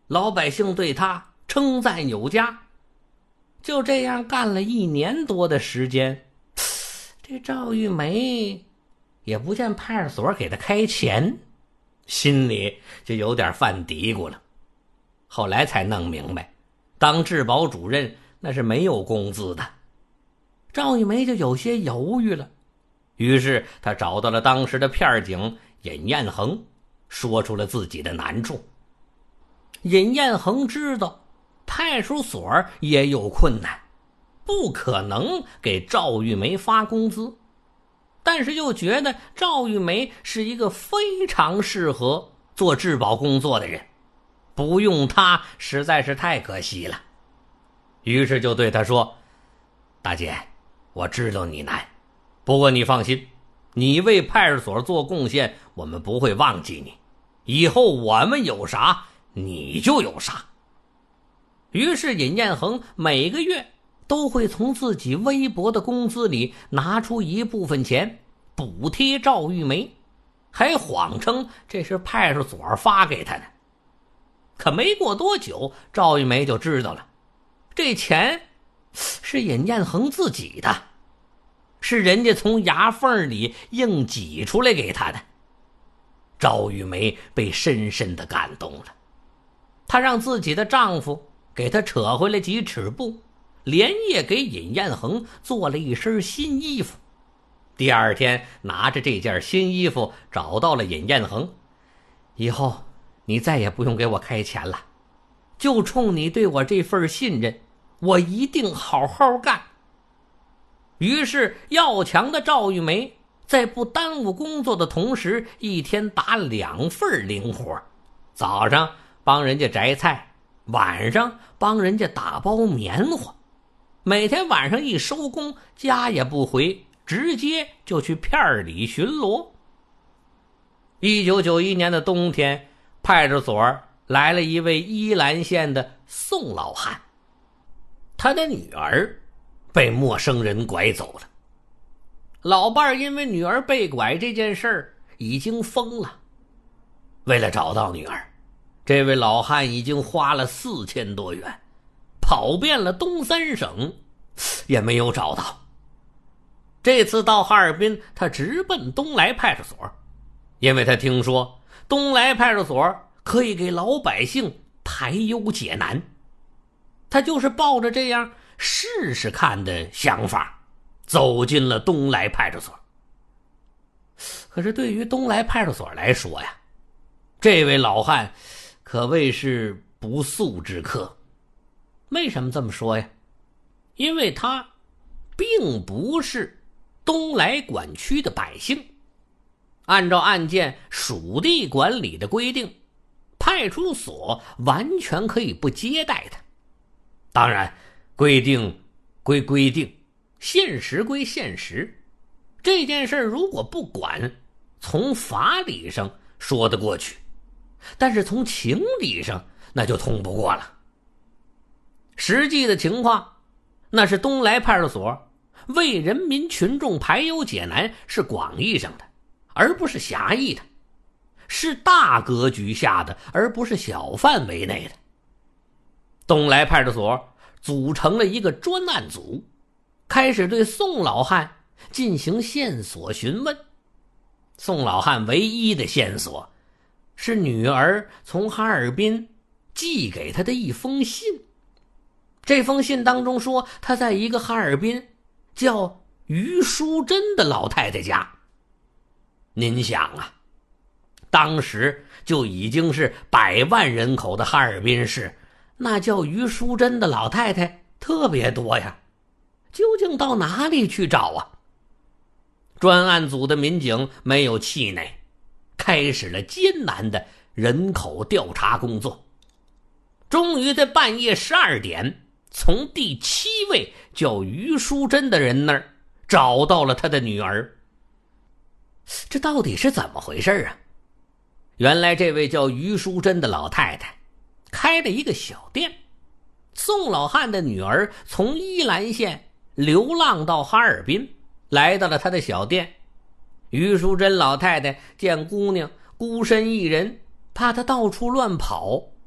老百姓对他称赞有加。就这样干了1年多的时间，这赵玉梅也不见派出所给他开钱，心里就有点犯嘀咕了。后来才弄明白，当质保主任那是没有工资的。赵玉梅就有些犹豫了，于是他找到了当时的片警尹彦恒，说出了自己的难处。尹彦恒知道派出所也有困难，不可能给赵玉梅发工资，但是又觉得赵玉梅是一个非常适合做质保工作的人，不用她实在是太可惜了。于是就对她说：大姐，我知道你难，不过你放心，你为派出所做贡献，我们不会忘记你，以后我们有啥你就有啥。于是尹彦恒每个月都会从自己微薄的工资里拿出一部分钱补贴赵玉梅，还谎称这是派出所发给他的。可没过多久，赵玉梅就知道了，这钱是尹彦恒自己的，是人家从牙缝里硬挤出来给他的。赵玉梅被深深地感动了，她让自己的丈夫给她扯回来几尺布，连夜给尹彦恒做了一身新衣服。第二天拿着这件新衣服找到了尹彦恒，以后你再也不用给我开钱了，就冲你对我这份信任，我一定好好干。于是要强的赵玉梅在不耽误工作的同时，一天打2份零活，早上帮人家摘菜，晚上帮人家打包棉花。每天晚上一收工，家也不回，直接就去片里巡逻。1991年的冬天，派出所来了一位依兰县的宋老汉，他的女儿被陌生人拐走了。老伴儿因为女儿被拐这件事儿已经疯了，为了找到女儿，这位老汉已经花了4000多元，跑遍了东3省，也没有找到。这次到哈尔滨，他直奔东来派出所，因为他听说东来派出所可以给老百姓排忧解难。他就是抱着这样试试看的想法，走进了东来派出所。可是对于东来派出所来说呀，这位老汉可谓是不速之客。为什么这么说呀？因为他并不是东来管区的百姓，按照案件属地管理的规定，派出所完全可以不接待他。当然，规定归规定，现实归现实，这件事如果不管，从法理上说得过去，但是从情理上那就通不过了。实际的情况，那是东来派出所为人民群众排忧解难是广义上的，而不是狭义的，是大格局下的，而不是小范围内的。东来派出所组成了一个专案组，开始对宋老汉进行线索询问。宋老汉唯一的线索是女儿从哈尔滨寄给他的一封信。这封信当中说，他在一个哈尔滨叫于淑珍的老太太家。您想啊，当时就已经是100万人口的哈尔滨市，那叫于淑珍的老太太特别多呀，究竟到哪里去找啊？专案组的民警没有气馁，开始了艰难的人口调查工作。终于在半夜12点，从第7位叫于淑珍的人那儿找到了他的女儿。这到底是怎么回事啊？原来这位叫于淑珍的老太太开了一个小店，宋老汉的女儿从依兰县流浪到哈尔滨，来到了他的小店。于淑珍老太太见姑娘孤身一人，怕她到处乱跑，